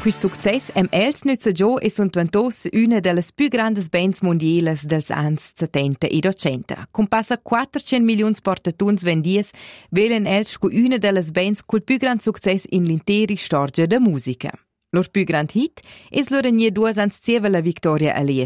Quist success els nütza gio e sunt ventos una dallas più grandes bands mondielas dels ans 70 ed 80. Con passa 400 milions portatuns vendies, velen els sco una dallas bands col più grand success in l'interi storia da musica. Lor più grand hit es lor 2 ans zieva la Victoria Allee